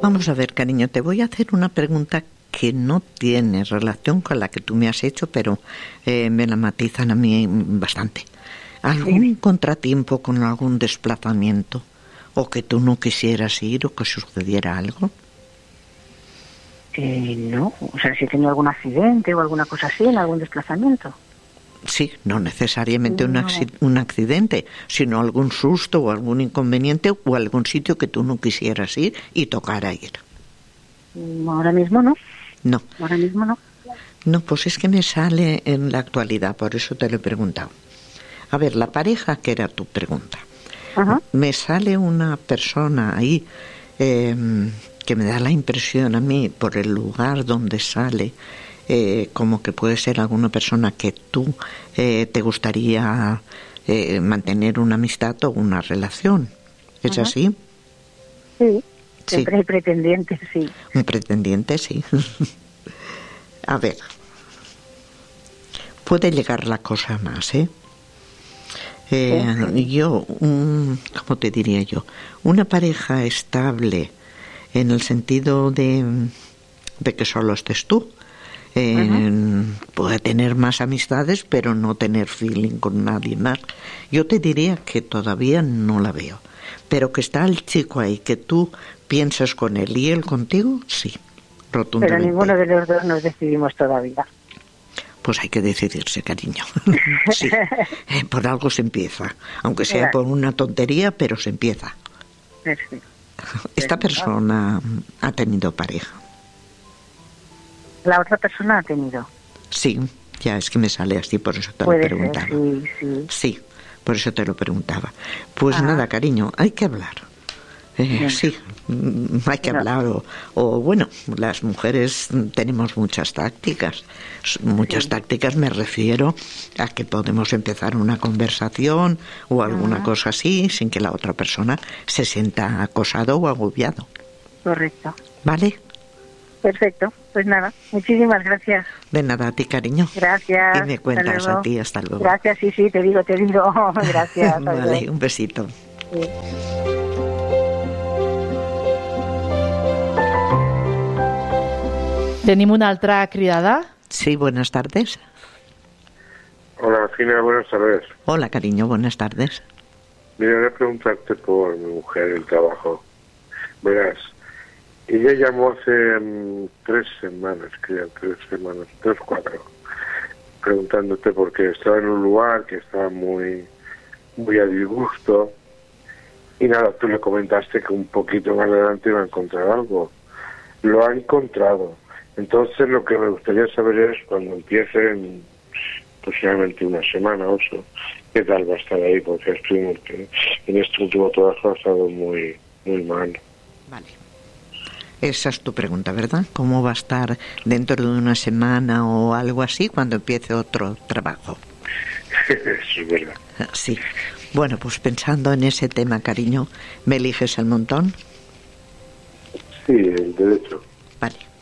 Vamos a ver, cariño, te voy a hacer una pregunta que no tiene relación con la que tú me has hecho, pero me la matizan a mí bastante. ¿Algún contratiempo con algún desplazamiento? ¿O que tú no quisieras ir o que sucediera algo? No, o sea, si he tenido algún accidente o alguna cosa así en algún desplazamiento. Sí, no necesariamente un accidente, sino algún susto o algún inconveniente o algún sitio que tú no quisieras ir y tocara ir. Ahora mismo no. No. Ahora mismo no. No, pues es que me sale en la actualidad, por eso te lo he preguntado. A ver, la pareja, que era tu pregunta. Ajá. Me sale una persona ahí que me da la impresión a mí, por el lugar donde sale, como que puede ser alguna persona que tú te gustaría mantener una amistad o una relación. ¿Es Ajá. así? Sí, siempre hay pretendientes, sí. Un pretendiente, sí. A ver, puede llegar la cosa más, yo, ¿cómo te diría yo? Una pareja estable en el sentido de que solo estés tú. Puede tener más amistades, pero no tener feeling con nadie más. Yo te diría que todavía no la veo. Pero que está el chico ahí, que tú piensas con él y él contigo, sí, rotundamente. Pero ninguno de los dos nos decidimos todavía. Pues hay que decidirse, cariño. Sí, por algo se empieza. Aunque sea por una tontería, pero se empieza. Sí. Esta persona ha tenido pareja. ¿La otra persona ha tenido? Sí, ya es que me sale así, por eso te lo preguntaba. Sí, por eso te lo preguntaba. Pues nada, cariño, hay que hablar. Sí, hay que hablar. O bueno, las mujeres tenemos muchas tácticas. Muchas tácticas me refiero a que podemos empezar una conversación o alguna cosa así sin que la otra persona se sienta acosado o agobiado. Correcto. ¿Vale? Perfecto, pues nada, muchísimas gracias. De nada, a ti, cariño. Gracias. Y me cuentas a ti, hasta luego. Gracias, sí, te digo. Gracias. Vale, un besito. Sí. Tenim una altra cridada? Sí, buenas tardes. Hola, Fina, buenas tardes. Hola, cariño, buenas tardes. Mira, voy a preguntarte por mi mujer, el trabajo. Verás, ella llamó hace 3 semanas, creo, 3 o 4, preguntándote porque estaba en un lugar que estaba muy a disgusto. Y nada, tú le comentaste que un poquito más adelante iba a encontrar algo. Lo ha encontrado. Entonces lo que me gustaría saber es cuando empiece en posiblemente una semana o eso, qué tal va a estar ahí, porque estuvimos en este último trabajo ha estado muy mal. Vale. Esa es tu pregunta, ¿verdad? ¿Cómo va a estar dentro de una semana o algo así cuando empiece otro trabajo? Eso es verdad. Sí. Bueno, pues pensando en ese tema, cariño, ¿me eliges el montón? Sí, el derecho. Vale.